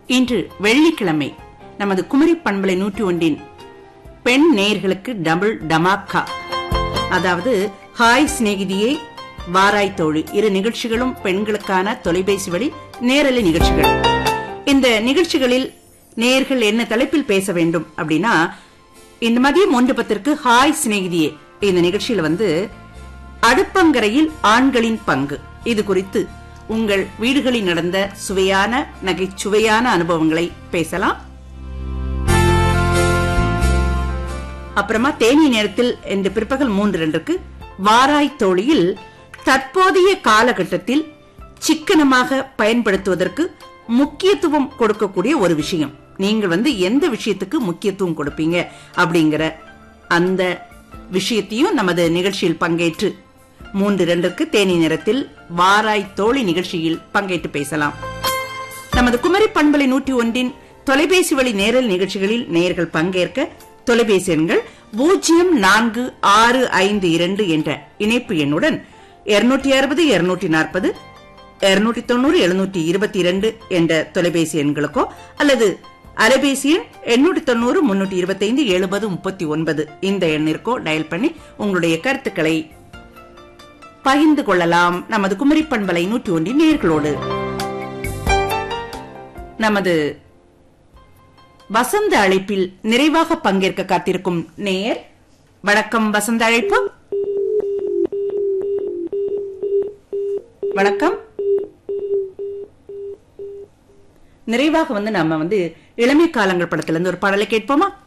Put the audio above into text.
இன்று வெள்ளிக்கிழமை நமது குமரி பண்பலை 101 பெண் நேயர்களுக்கு டபுள் டமாக்கா. அதாவது ஹாய் சிநேகிதியே, வாராய் தோழி, இரு நிகழ்ச்சிகளும் பெண்களுக்கான தொலைபேசி வழி நேரலை நிகழ்ச்சிகள். இந்த நிகழ்ச்சிகளில் நேயர்கள் என்ன தலைப்பில் பேச வேண்டும் அப்படின்னா, இந்த மதியம் 1:10 ஹாய் சிநேகிதியே இந்த நிகழ்ச்சியில அடுப்பங்கரையில் ஆண்களின் பங்கு, இது குறித்து உங்கள் வீடுகளில் நடந்த சுவையான நகைச்சுவையான அனுபவங்களை பேசலாம். அப்புறமா தேனி நேரத்தில் இன்று பிற்பகல் 3:02 வாராய் தோழியில் தற்போதைய காலகட்டத்தில் சிக்கனமாக பயன்படுத்துவதற்கு முக்கியத்துவம் கொடுக்கக்கூடிய ஒரு விஷயம். நீங்கள் எந்த விஷயத்துக்கு முக்கியத்துவம் கொடுப்பீங்க அப்படிங்கிற அந்த விஷயத்தையும் நமது நிகழ்ச்சியில் பங்கேற்று 3:02 தேனி நேரத்தில் வாராய் தோழி நிகழ்ச்சியில் பங்கேற்று பேசலாம். நமது குமரி பண்பலை 101 தொலைபேசி வழி நேரல் நிகழ்ச்சிகளில் நேயர்கள் பங்கேற்க தொலைபேசி எண்கள் 0462 என்ற இணைப்பு எண்ணுடன் 260 240 290 722 என்ற தொலைபேசி எண்களுக்கோ அல்லது அலைபேசி எண் 890 325 70 39 இந்த எண்ணிற்கோ டயல் பண்ணி உங்களுடைய கருத்துக்களை பகிர்ந்து கொள்ளலாம். நமது குமரி பண்பலை 101 நேயர்களோடு நமது வசந்த அழைப்பில் நிறைவாக பங்கேற்க காத்திருக்கும் நேயர். வணக்கம். வசந்த அழைப்பு. வணக்கம். நிறைவாக நம்ம இளமை காலங்கள் படத்திலிருந்து ஒரு பாடலை கேட்போமா?